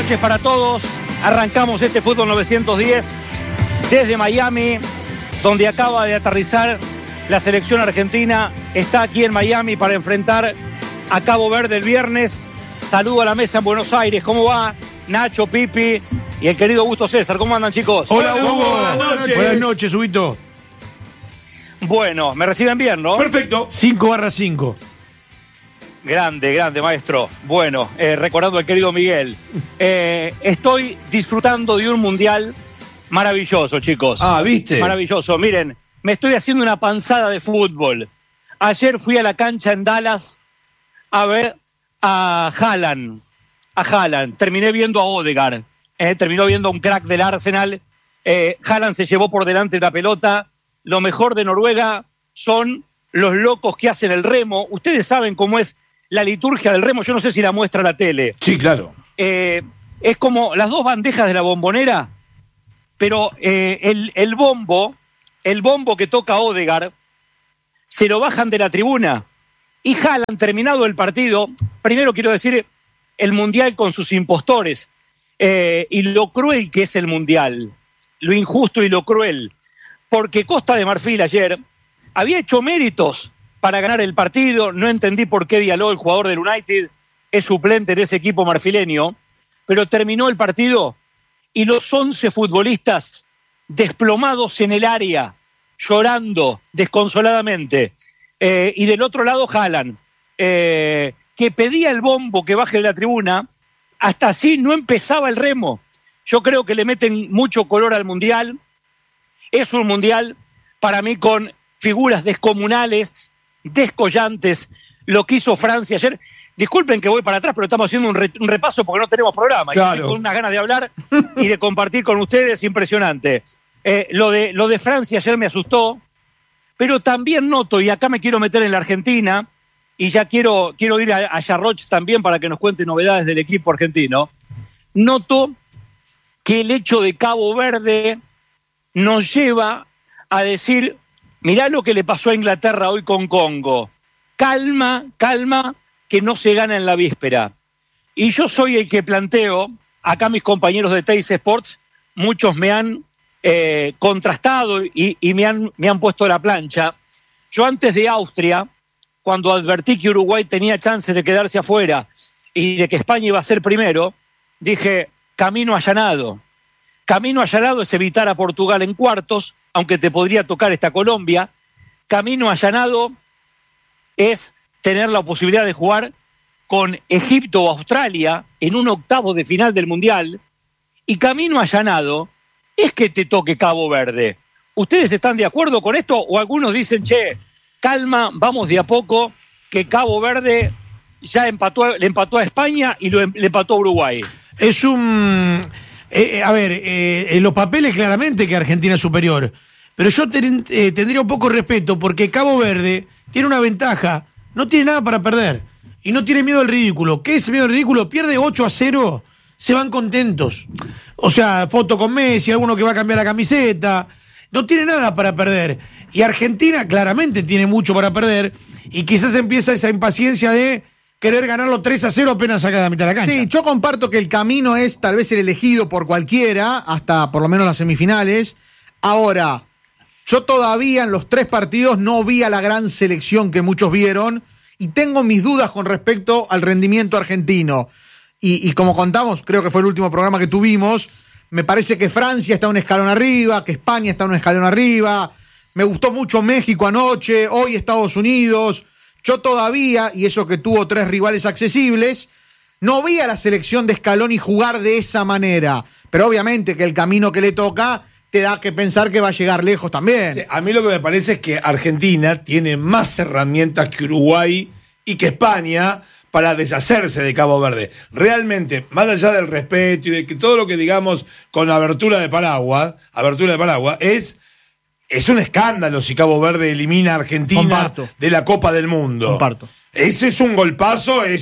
noches para todos. Arrancamos este Fútbol 910 desde Miami, donde acaba de aterrizar la selección argentina. Está aquí en Miami para enfrentar a Cabo Verde el viernes. Saludo a la mesa en Buenos Aires. ¿Cómo va Nacho, Pipi y el querido Augusto César? ¿Cómo andan, chicos? Hola, Hugo. Buenas noches. Buenas noches, Huguito. Bueno, me reciben bien, ¿no? Perfecto. 5/5. Grande, maestro. Bueno, recordando al querido Miguel. Estoy disfrutando de un mundial maravilloso, chicos. ¿Viste? Maravilloso. Miren, me estoy haciendo una panzada de fútbol. Ayer fui a la cancha en Dallas a ver a Haaland. Terminé viendo a Odegaard. Terminó viendo a un crack del Arsenal. Haaland se llevó por delante la pelota. Lo mejor de Noruega son los locos que hacen el remo. Ustedes saben cómo es la liturgia del remo. Yo no sé si la muestra la tele. Sí, claro. Es como las dos bandejas de la bombonera, pero el bombo que toca Odegaard, se lo bajan de la tribuna. Y Haaland, terminado el partido, primero quiero decir el Mundial con sus impostores, y lo cruel que es el Mundial, lo injusto y lo cruel, porque Costa de Marfil ayer había hecho méritos para ganar el partido. No entendí por qué Diallo, el jugador del United, es suplente de ese equipo marfileño, pero terminó el partido y los 11 futbolistas desplomados en el área, llorando desconsoladamente. Y del otro lado Haaland, que pedía el bombo que baje de la tribuna. Hasta así no empezaba el remo. Yo creo que le meten mucho color al Mundial. Es un Mundial para mí con figuras descomunales, descollantes. Lo que hizo Francia ayer. Disculpen que voy para atrás, pero estamos haciendo un repaso porque no tenemos programa. Claro. Y estoy con unas ganas de hablar y de compartir con ustedes. Impresionante. Lo de Francia ayer me asustó, pero también noto, y acá me quiero meter en la Argentina, y ya quiero ir a Yarroch también para que nos cuente novedades del equipo argentino. Noto que el hecho de Cabo Verde nos lleva a decir, mirá lo que le pasó a Inglaterra hoy con Congo. Calma, que no se gana en la víspera. Y yo soy el que planteo, acá mis compañeros de Teis Sports, muchos me han contrastado y me han puesto la plancha. Yo antes de Austria, cuando advertí que Uruguay tenía chance de quedarse afuera y de que España iba a ser primero, dije, camino allanado. Camino allanado es evitar a Portugal en cuartos, aunque te podría tocar esta Colombia. Camino allanado es tener la posibilidad de jugar con Egipto o Australia en un octavo de final del Mundial. Y camino allanado es que te toque Cabo Verde. ¿Ustedes están de acuerdo con esto? O algunos dicen, che, calma, vamos de a poco, que Cabo Verde ya le empató a España y le empató a Uruguay. Es un... en los papeles claramente que Argentina es superior. Pero yo tendría un poco de respeto porque Cabo Verde tiene una ventaja. No tiene nada para perder. Y no tiene miedo al ridículo. ¿Qué es miedo al ridículo? Pierde 8-0. Se van contentos. O sea, foto con Messi, alguno que va a cambiar la camiseta. No tiene nada para perder. Y Argentina claramente tiene mucho para perder. Y quizás empieza esa impaciencia de querer ganarlo 3-0 apenas saca de la mitad de la cancha. Sí, yo comparto que el camino es tal vez el elegido por cualquiera, hasta por lo menos las semifinales. Ahora, yo todavía en los 3 partidos no vi a la gran selección que muchos vieron y tengo mis dudas con respecto al rendimiento argentino. Y como contamos, creo que fue el último programa que tuvimos, me parece que Francia está un escalón arriba, que España está un escalón arriba. Me gustó mucho México anoche, hoy Estados Unidos. Yo todavía, y eso que tuvo 3 rivales accesibles, no vi a la selección de Scaloni jugar de esa manera. Pero obviamente que el camino que le toca te da que pensar que va a llegar lejos también. Sí, a mí lo que me parece es que Argentina tiene más herramientas que Uruguay y que España para deshacerse de Cabo Verde. Realmente, más allá del respeto y de que todo lo que digamos con abertura de paraguas, es un escándalo si Cabo Verde elimina a Argentina Comparto. de la Copa del Mundo. Comparto. Ese es un golpazo, no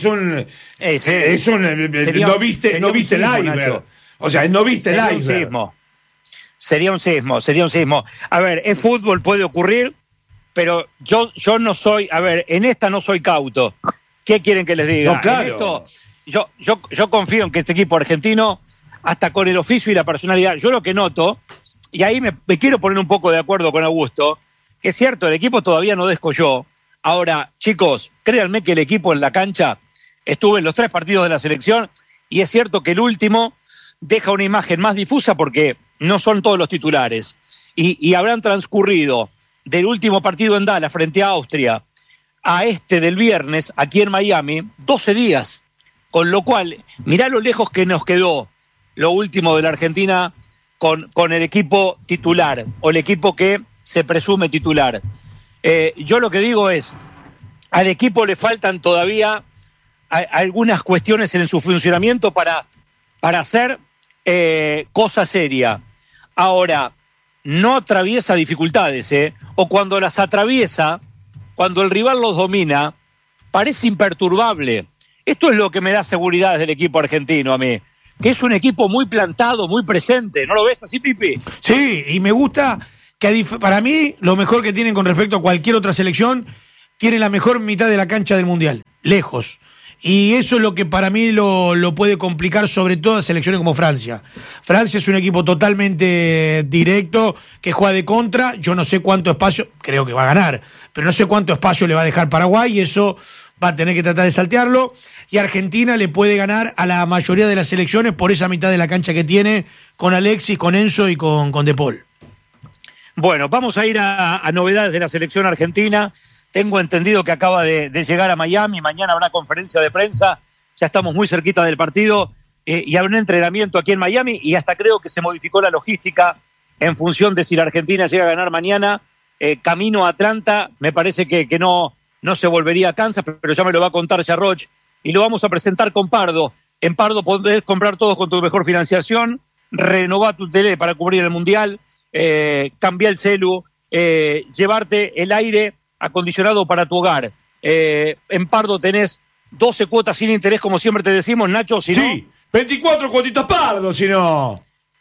viste el iceberg. Nacho. O sea, no viste el Sería un iceberg. Sería un sismo. A ver, es fútbol, puede ocurrir, pero yo no soy, en esta no soy cauto. ¿Qué quieren que les diga? No, claro. En esto, yo confío en que este equipo argentino, hasta con el oficio y la personalidad, yo lo que noto, y ahí me quiero poner un poco de acuerdo con Augusto, que es cierto, el equipo todavía no descolló. Ahora, chicos, créanme que el equipo en la cancha estuvo en los 3 partidos de la selección, y es cierto que el último deja una imagen más difusa porque no son todos los titulares. Y habrán transcurrido del último partido en Dallas frente a Austria a este del viernes aquí en Miami 12 días. Con lo cual, mirá lo lejos que nos quedó lo último de la Argentina con el equipo titular o el equipo que se presume titular. Yo lo que digo es, al equipo le faltan todavía algunas cuestiones en su funcionamiento para hacer cosa seria. Ahora, no atraviesa dificultades, o cuando las atraviesa, cuando el rival los domina, parece imperturbable. Esto es lo que me da seguridad del equipo argentino a mí, que es un equipo muy plantado, muy presente. ¿No lo ves así, Pipi? Sí, y me gusta que para mí lo mejor que tienen con respecto a cualquier otra selección, tienen la mejor mitad de la cancha del Mundial, lejos. Y eso es lo que para mí lo puede complicar, sobre todo a selecciones como Francia. Francia es un equipo totalmente directo, que juega de contra. Yo no sé cuánto espacio, creo que va a ganar, pero no sé cuánto espacio le va a dejar Paraguay, y eso va a tener que tratar de saltearlo. Y Argentina le puede ganar a la mayoría de las selecciones por esa mitad de la cancha que tiene, con Alexis, con Enzo y con De Paul. Bueno, vamos a ir a novedades de la selección argentina. Tengo entendido que acaba de llegar a Miami, mañana habrá conferencia de prensa, ya estamos muy cerquita del partido, y habrá un entrenamiento aquí en Miami, y hasta creo que se modificó la logística en función de si la Argentina llega a ganar mañana, camino a Atlanta. Me parece que no se volvería a Kansas, pero ya me lo va a contar Jarroch, y lo vamos a presentar con Pardo. En Pardo podés comprar todo con tu mejor financiación, renovar tu tele para cubrir el Mundial, cambiar el celu, llevarte el aire acondicionado para tu hogar. En Pardo tenés 12 cuotas sin interés, como siempre te decimos, Nacho, si sí, no, 24 cuotitas Pardo, si no.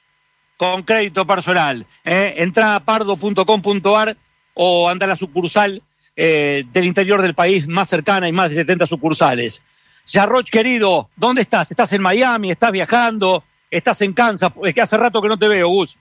Con crédito personal. Entrá a pardo.com.ar o anda a la sucursal del interior del país más cercana, y más de 70 sucursales. Jarroch, querido, ¿dónde estás? ¿Estás en Miami? ¿Estás viajando? ¿Estás en Kansas? Es que hace rato que no te veo, Gus.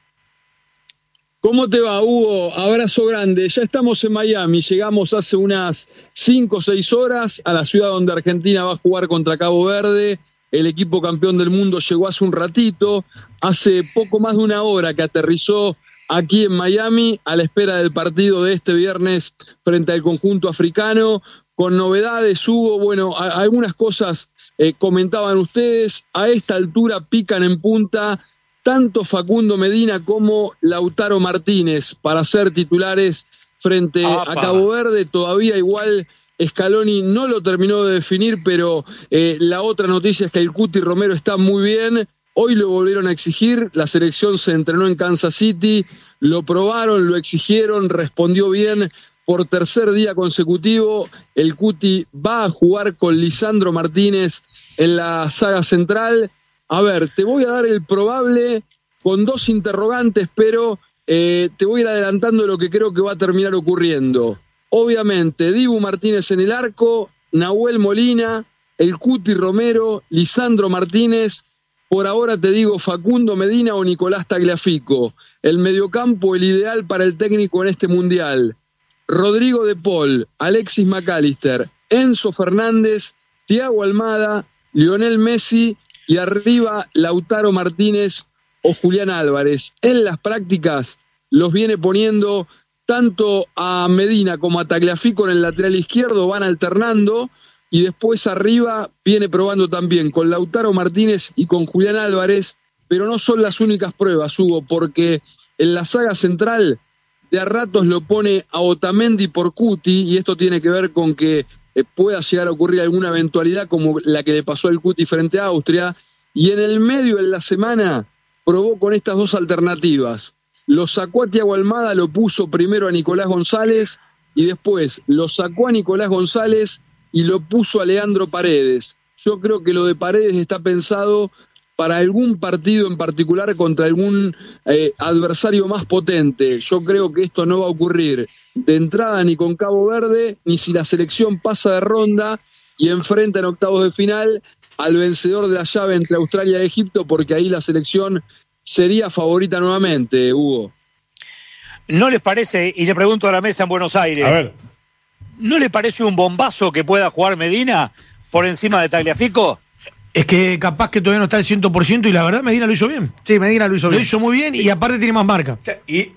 ¿Cómo te va, Hugo? Abrazo grande. Ya estamos en Miami. Llegamos hace unas 5 o 6 horas a la ciudad donde Argentina va a jugar contra Cabo Verde. El equipo campeón del mundo llegó hace un ratito. Hace poco más de una hora que aterrizó aquí en Miami a la espera del partido de este viernes frente al conjunto africano. Con novedades, Hugo. Bueno, algunas cosas comentaban ustedes. A esta altura pican en punta tanto Facundo Medina como Lautaro Martínez para ser titulares frente a Cabo Verde. Todavía igual Scaloni no lo terminó de definir, pero la otra noticia es que el Cuti Romero está muy bien. Hoy lo volvieron a exigir, la selección se entrenó en Kansas City, lo probaron, lo exigieron, respondió bien. Por tercer día consecutivo, el Cuti va a jugar con Lisandro Martínez en la saga central. A ver, te voy a dar el probable con 2 interrogantes, pero te voy a ir adelantando lo que creo que va a terminar ocurriendo. Obviamente, Dibu Martínez en el arco, Nahuel Molina, el Cuti Romero, Lisandro Martínez. Por ahora te digo Facundo Medina o Nicolás Tagliafico. El mediocampo, el ideal para el técnico en este mundial. Rodrigo De Paul, Alexis McAllister, Enzo Fernández, Thiago Almada, Lionel Messi y arriba Lautaro Martínez o Julián Álvarez. En las prácticas los viene poniendo tanto a Medina como a Tagliafico en el lateral izquierdo, van alternando, y después arriba viene probando también con Lautaro Martínez y con Julián Álvarez, pero no son las únicas pruebas, Hugo, porque en la saga central de a ratos lo pone a Otamendi por Cuti, y esto tiene que ver con que pueda llegar a ocurrir alguna eventualidad como la que le pasó al Cuti frente a Austria, y en el medio de la semana probó con estas 2 alternativas. Lo sacó a Thiago Almada, lo puso primero a Nicolás González, y después lo sacó a Nicolás González y lo puso a Leandro Paredes. Yo creo que lo de Paredes está pensado para algún partido en particular contra algún adversario más potente. Yo creo que esto no va a ocurrir de entrada ni con Cabo Verde, ni si la selección pasa de ronda y enfrenta en octavos de final al vencedor de la llave entre Australia y Egipto, porque ahí la selección sería favorita nuevamente, Hugo. ¿No les parece, y le pregunto a la mesa en Buenos Aires, A ver. ¿no le parece un bombazo que pueda jugar Medina por encima de Tagliafico? Es que capaz que todavía no está al 100% y la verdad Medina lo hizo bien. Sí, Medina lo hizo Lo bien. hizo muy bien y aparte tiene más marca. Y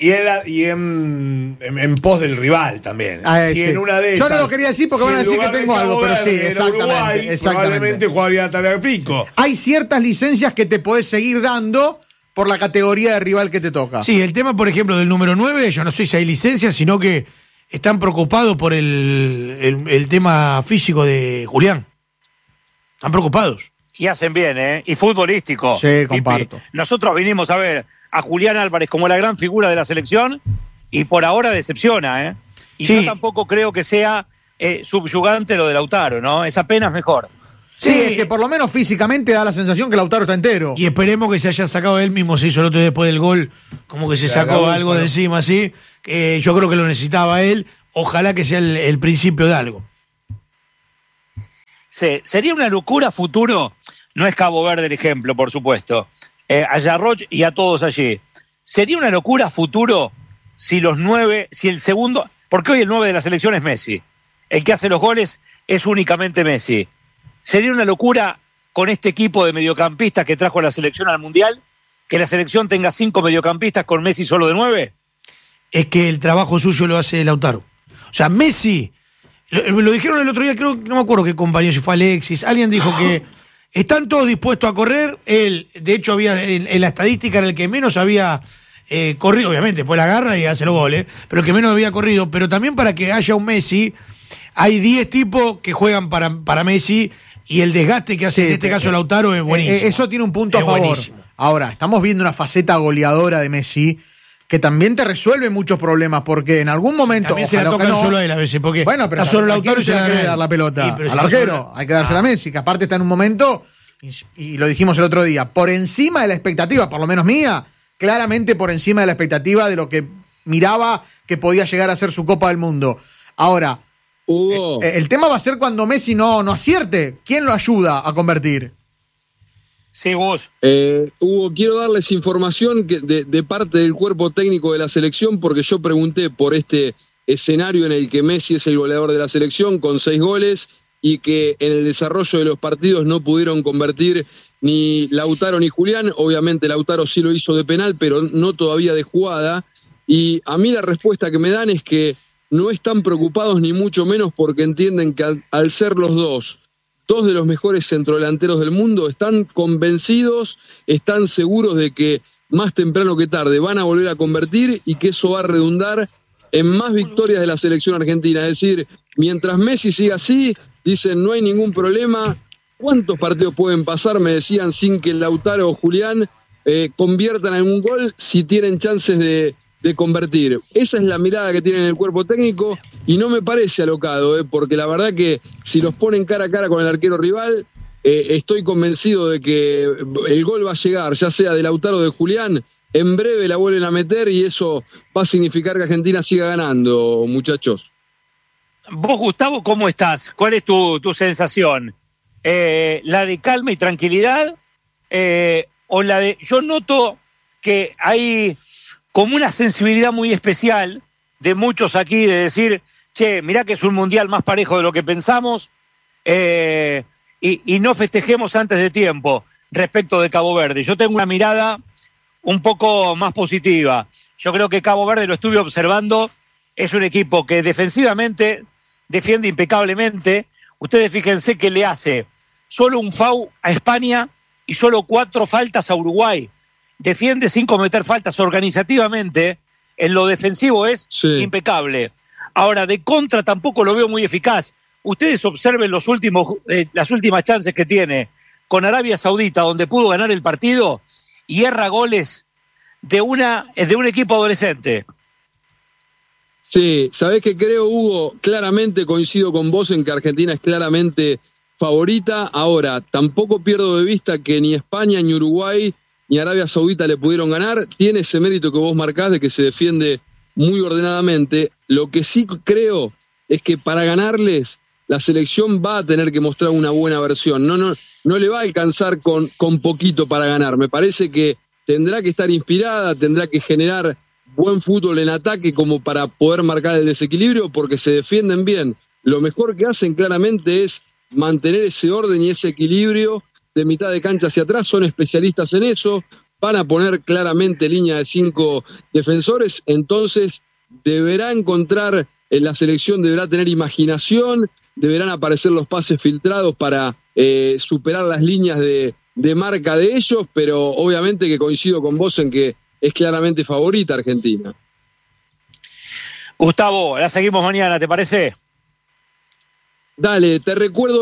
en pos del rival también. Sí. En una de Yo esas, no lo quería decir porque van a en decir que lugar de tengo algo, Cabo pero sí, Verde, era Uruguay, exactamente. probablemente jugaría Tagliafico. Hay ciertas licencias que te podés seguir dando por la categoría de rival que te toca. Sí, el tema, por ejemplo, del número 9, yo no sé si hay licencia, sino que están preocupados por el tema físico de Julián. Están preocupados. Y hacen bien, ¿eh? Y futbolístico. Sí, comparto. Nosotros vinimos a ver a Julián Álvarez como la gran figura de la selección y por ahora decepciona, ¿eh? Y Sí. yo tampoco creo que sea subyugante lo de Lautaro, ¿no? Es apenas mejor. Sí, es que por lo menos físicamente da la sensación que Lautaro está entero. Y esperemos que se haya sacado él mismo, se hizo el otro día después del gol, como que se sacó algo de encima, así. Yo creo que lo necesitaba él. Ojalá que sea el principio de algo. Sí, sería una locura futuro, no es Cabo Verde el ejemplo, por supuesto, a Yarroch y a todos allí. Sería una locura futuro si los 9, si el segundo, porque hoy el 9 de la selección es Messi, el que hace los goles es únicamente Messi. Sería una locura con este equipo de mediocampistas que trajo la selección al Mundial, que la selección tenga 5 mediocampistas con Messi solo de 9. Es que el trabajo suyo lo hace Lautaro. O sea, Messi, lo dijeron el otro día, creo, no me acuerdo qué compañero, si fue Alexis, alguien dijo que están todos dispuestos a correr. Él, de hecho, había en la estadística era el que menos había corrido, obviamente, después la agarra y hace los goles, pero el que menos había corrido. Pero también para que haya un Messi, hay 10 tipos que juegan para Messi y el desgaste que hace Sí, en este caso Lautaro es buenísimo. Eso tiene un punto a Es favor. buenísimo. Ahora, estamos viendo una faceta goleadora de Messi que también te resuelve muchos problemas, porque en algún momento. También se la ojalá que tocan no, solo a él a veces, porque bueno, pero está solo ¿a Lautaro quién y se se la la dan a quiere él? dar la pelota? Sí, pero Al si está arquero. solo- Hay que dársela a Messi, que aparte está en un momento, y lo dijimos el otro día, por encima de la expectativa, por lo menos mía, claramente por encima de la expectativa de lo que miraba que podía llegar a ser su Copa del Mundo. Ahora, Hugo, el tema va a ser cuando Messi no acierte. ¿Quién lo ayuda a convertir? Sí, vos. Hugo, quiero darles información de parte del cuerpo técnico de la selección, porque yo pregunté por este escenario en el que Messi es el goleador de la selección con 6 goles y que en el desarrollo de los partidos no pudieron convertir ni Lautaro ni Julián. Obviamente Lautaro sí lo hizo de penal, pero no todavía de jugada. Y a mí la respuesta que me dan es que no están preocupados ni mucho menos, porque entienden que al ser los dos de los mejores centrodelanteros del mundo, están convencidos, están seguros de que más temprano que tarde van a volver a convertir y que eso va a redundar en más victorias de la selección argentina. Es decir, mientras Messi siga así, dicen no hay ningún problema. ¿Cuántos partidos pueden pasar, me decían, sin que Lautaro o Julián conviertan en un gol si tienen chances de convertir? Esa es la mirada que tienen el cuerpo técnico y no me parece alocado, porque la verdad que si los ponen cara a cara con el arquero rival, estoy convencido de que el gol va a llegar, ya sea de Lautaro o de Julián, en breve la vuelven a meter y eso va a significar que Argentina siga ganando, muchachos. Vos, Gustavo, ¿cómo estás? ¿Cuál es tu sensación? ¿La de calma y tranquilidad? ¿O la de...? Yo noto que hay como una sensibilidad muy especial de muchos aquí de decir, che, mirá que es un mundial más parejo de lo que pensamos y no festejemos antes de tiempo respecto de Cabo Verde. Yo tengo una mirada un poco más positiva. Yo creo que Cabo Verde, lo estuve observando, es un equipo que defensivamente defiende impecablemente. Ustedes fíjense que le hace solo un foul a España y solo 4 faltas a Uruguay. Defiende sin cometer faltas organizativamente. En lo defensivo es impecable. Ahora, de contra tampoco lo veo muy eficaz. Ustedes observen las últimas chances que tiene con Arabia Saudita, donde pudo ganar el partido y erra goles de un equipo adolescente. Sí, sabés que creo, Hugo, claramente coincido con vos en que Argentina es claramente favorita. Ahora, tampoco pierdo de vista que ni España, ni Uruguay, ni Arabia Saudita le pudieron ganar. Tiene ese mérito que vos marcás de que se defiende muy ordenadamente. Lo que sí creo es que para ganarles la selección va a tener que mostrar una buena versión. No le va a alcanzar con poquito para ganar. Me parece que tendrá que estar inspirada, tendrá que generar buen fútbol en ataque como para poder marcar el desequilibrio, porque se defienden bien. Lo mejor que hacen claramente es mantener ese orden y ese equilibrio de mitad de cancha hacia atrás. Son especialistas en eso. Van a poner claramente línea de 5 defensores. Entonces deberá encontrar, en la selección deberá tener imaginación, deberán aparecer los pases filtrados para superar las líneas de marca de ellos, pero obviamente que coincido con vos en que es claramente favorita Argentina. Gustavo, la seguimos mañana, ¿te parece? Dale, te recuerdo